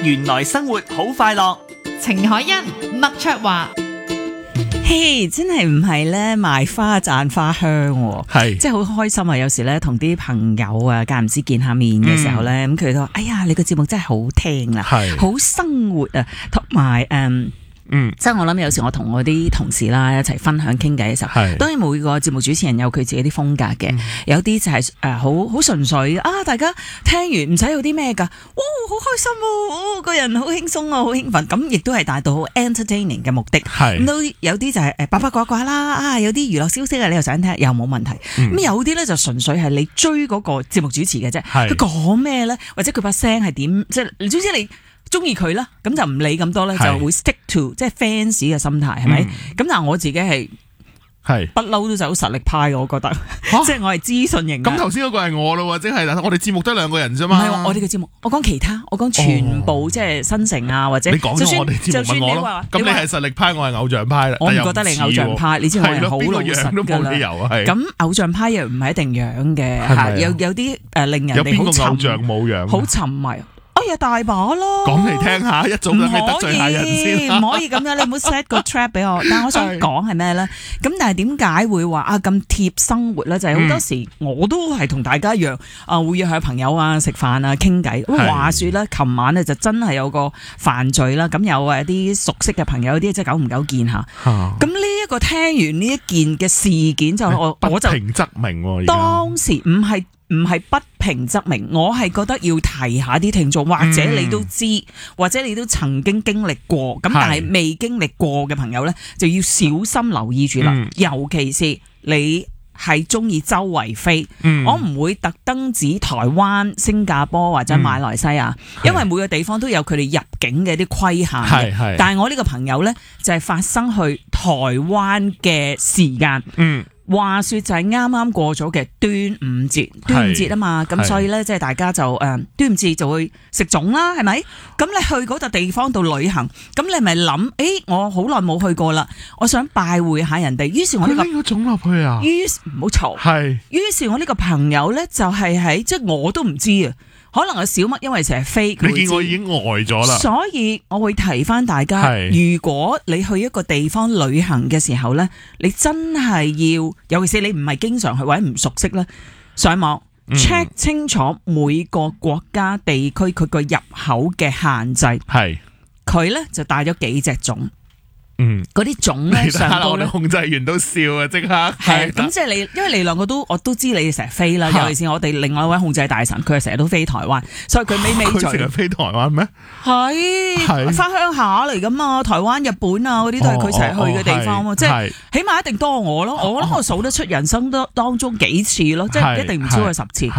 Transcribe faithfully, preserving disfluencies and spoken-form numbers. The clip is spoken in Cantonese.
原來生活好快樂。 程海欣、麥卓華。 嘿，真係唔係咧賣花讚花香喎， 係即係好開心啊！有時咧同啲朋友啊間唔時見下面嘅時候咧，咁佢都話：哎呀，你個節目真係好聽啦， 係好生活啊，同埋誒。 嗯， 即係我諗有時我同我啲同事啦一齊分享傾偈嘅時候，當然每個節目主持人有佢自己啲風格嘅，嗯、有啲就係誒好好純粹啊！大家聽完唔使有啲咩㗎，哇好開心喎、啊，個人好輕鬆啊，好興奮，咁亦都係達到好 entertaining 嘅目的。咁都有啲就係誒八八卦卦啦，啊有啲娛樂消息啊，你又想聽又冇問題。咁、嗯、有啲咧就純粹係你追嗰個節目主持嘅啫，佢講咩咧，或者佢把聲係點，即係總之你。中意佢啦，咁就唔理咁多咧，就會 stick to 即係 fans 嘅心態，係咪？咁、嗯、但係我自己係係不嬲都走實力派，我覺得，即係我係資訊型。 咁頭先嗰個係我咯，即係我哋節目得兩個人啫嘛。 唔係我哋嘅節目，我講其他，我講全部、哦、即係新城啊，或者你講咗我哋節目問我咯。咁你係實力派，我係偶像派啦。 我唔覺得你偶像派，你知我係好老實㗎啦。咁偶像派又唔係一定樣嘅，有有啲誒令人哋好沉， 偶像冇樣， 好沉迷。哎呀，大把咯！ 講嚟聽下，一早咁你得罪下人先， 唔可以咁樣，你唔好 set 個 trap 俾我。但係我想講係咩咧？咁但係點解會話啊咁貼生活咧？就係、是、好多時我都係同大家一樣啊，會約下朋友啊食飯啊傾偈。話說咧，琴晚咧就真係有個飯聚啦，咁有誒啲熟悉嘅朋友，啲即係久唔久見下。咁呢一個聽完呢一件嘅事件就我我就不平則鳴。 當時唔係。唔係不平則鳴，我係覺得要提下啲聽眾，或者你都知，嗯、或者你都曾經經歷過，咁但係未經歷過嘅朋友呢，就要小心留意住啦。嗯、尤其是你係中意周圍飛，嗯、我唔會特登指台灣、新加坡或者馬來西亞，嗯、因為每個地方都有佢哋入境嘅啲規限嘅。但係我呢個朋友呢，就係發生去台灣嘅時間。嗯話說就係啱啱過咗嘅端午節，端午節啊嘛，咁所以咧即係大家就誒端午節就會食粽啦，係咪？咁你去嗰笪地方度旅行，咁你咪諗，誒我好耐冇去過啦，我想拜會下人哋，於是我呢、呢個拎個粽落去啊， 於是唔好嘈，係，於是我呢個朋友咧就係喺即係我都唔知啊。可能係小麥，因為成日飛， 你見我已經呆咗啦。所以我會提翻大家，如果你去一個地方旅行嘅時候咧，你真係要，尤其是你唔係經常去或者唔熟悉咧，上網 check 清楚每個國家地區佢個入口嘅限制。係，佢咧就帶咗幾隻粽。嗯，嗰啲粽咧上到咧， 控制員都笑啊，即刻係咁即係你，因為你兩個都我都知你成日飛啦，尤其是我哋另外一位控制大臣，佢係成日都飛台灣，所以佢尾尾嘴。佢成日飛台灣咩？係係翻鄉下嚟噶嘛，台灣、日本啊嗰啲都係佢成日去嘅地方啊，即係起碼一定多我咯，我諗我數得出人生當當中幾次咯，即係一定唔超過十次。